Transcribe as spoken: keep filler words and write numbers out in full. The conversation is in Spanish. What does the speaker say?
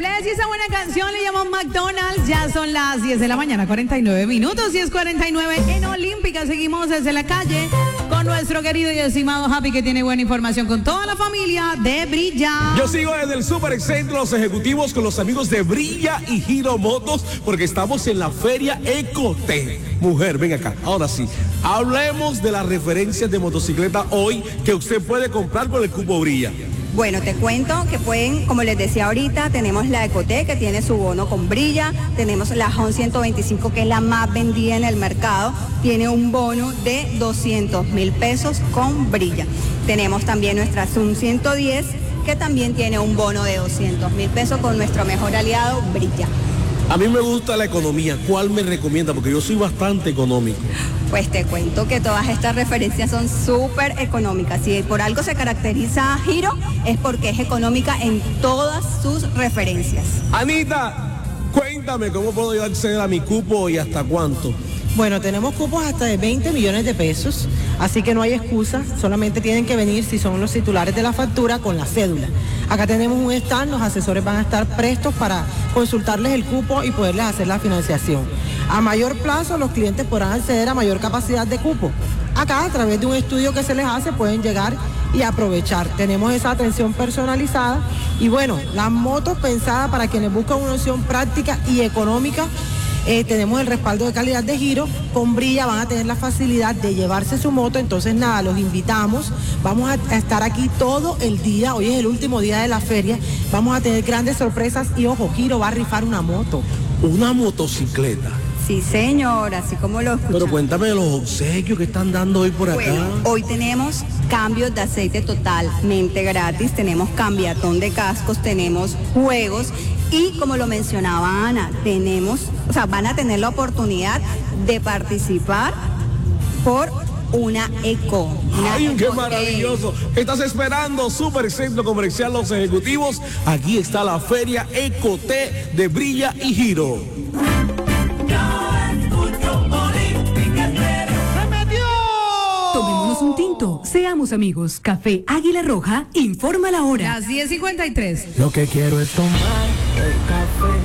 Bless y esa buena canción le llamó McDonald's. Ya son las diez de la mañana, cuarenta y nueve minutos, diez cuarenta y nueve en Olímpica. Seguimos desde la calle con nuestro querido y estimado Happy, que tiene buena información con toda la familia de Brilla. Yo sigo desde el Super Excentro Los Ejecutivos con los amigos de Brilla y Giro Motos, porque estamos en la feria Ecotec. Mujer, ven acá, ahora sí, hablemos de las referencias de motocicleta hoy que usted puede comprar con el cupo Brilla. Bueno, te cuento que pueden, como les decía ahorita, tenemos la Ecotec que tiene su bono con Brilla, tenemos la Hon ciento veinticinco que es la más vendida en el mercado, tiene un bono de doscientos mil pesos con Brilla. Tenemos también nuestra Zoom ciento diez que también tiene un bono de doscientos mil pesos con nuestro mejor aliado Brilla. A mí me gusta la economía, ¿cuál me recomienda? Porque yo soy bastante económico. Pues te cuento que todas estas referencias son súper económicas. Si por algo se caracteriza a Giro, es porque es económica en todas sus referencias. Anita, cuéntame cómo puedo yo acceder a mi cupo y hasta cuánto. Bueno, tenemos cupos hasta de veinte millones de pesos, así que no hay excusa, solamente tienen que venir si son los titulares de la factura con la cédula. Acá tenemos un stand, los asesores van a estar prestos para consultarles el cupo y poderles hacer la financiación. A mayor plazo, los clientes podrán acceder a mayor capacidad de cupo. Acá, a través de un estudio que se les hace, pueden llegar y aprovechar. Tenemos esa atención personalizada y bueno, las motos pensadas para quienes buscan una opción práctica y económica. Eh, tenemos el respaldo de calidad de Giro, con Brilla van a tener la facilidad de llevarse su moto, entonces nada, los invitamos, vamos a, a estar aquí todo el día, hoy es el último día de la feria, vamos a tener grandes sorpresas y ojo, Giro va a rifar una moto. Una motocicleta. Sí, señor, así como lo escuchan. Pero cuéntame de los obsequios que están dando hoy por acá. Bueno, hoy tenemos cambios de aceite totalmente gratis, tenemos cambiatón de cascos, tenemos juegos y como lo mencionaba Ana, tenemos, o sea, van a tener la oportunidad de participar por una eco. Una ¡Ay, qué Ecotec. maravilloso! Estás esperando Super Centro Comercial Los Ejecutivos. Aquí está la feria Ecotec de Brilla y Giro. Tomémonos un tinto, seamos amigos. Café Águila Roja informa la hora. Las diez cincuenta y tres. Lo que quiero es tomar el café.